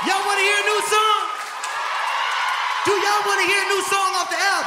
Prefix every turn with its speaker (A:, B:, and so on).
A: Y'all want to hear a new song? Do y'all want to hear a new song off the album?